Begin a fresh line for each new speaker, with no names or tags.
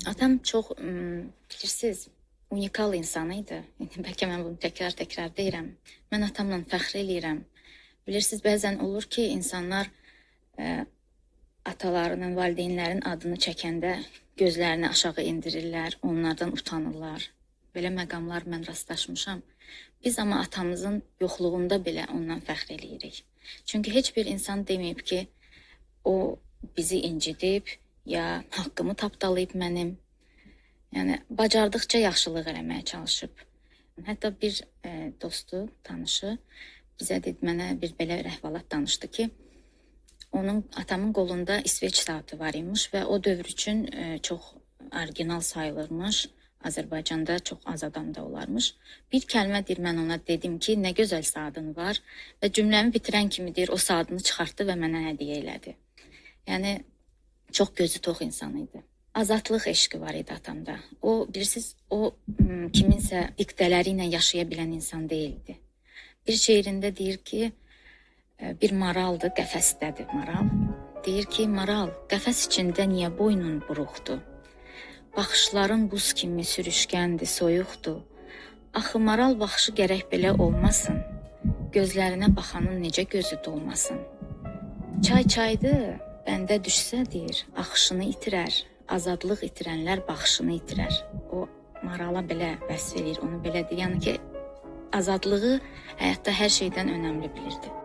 Atam çox, bilirsiniz, unikal insan idi. Bəlkə mən bunu təkrar deyirəm. Mən atamla fəxr eləyirəm. Bilirsiniz, bəzən olur ki, insanlar atalarının, valideynlərin adını çəkəndə gözlərini aşağı endirirlər, onlardan utanırlar. Belə məqamlar mən rastlaşmışam. Biz amma atamızın yoxluğunda belə ondan fəxr eləyirik. Çünki heç bir insan deməyib ki, o bizi incidib, ya haqqımı tapdalayıb mənim. Yəni, bacardıqca yaxşılıq eləməyə çalışıb. Hətta bir dostu, tanışı mənə bir belə əhvalat danışdı ki, atamın qolunda İsveç saatı var imiş və o dövr üçün çox orijinal sayılırmış. Azərbaycanda çox az adam da olarmış. Bir kəlmə deyir, mən ona dedim ki, nə gözəl saatın var və cümləmi bitirən kimi deyir, o saatını çıxartdı və mənə hədiyyə elədi. Yəni, çox gözü tox insan idi. Azadlıq eşqi var idi atamda. O, bilirsiniz, o kiminsə iqdələri ilə yaşaya bilən insan deyildi. Bir şeirində deyir ki, bir maraldır, qəfəsdədir maral. Deyir ki, maral, qəfəs içində niyə boynun buruqdur? Baxışların buz kimi sürüşkəndir, soyuqdur. Axı maral baxışı gərək belə olmasın. Gözlərinə baxanın necə gözü dolmasın? Çaydır, bəndə düşsə deyir, axışını itirər. Azadlıq itirənlər baxışını itirər. O marala belə vəsf eləyir, onu belə deyir. Yəni ki, azadlığı həyatda hər şeydən önəmli bilirdi.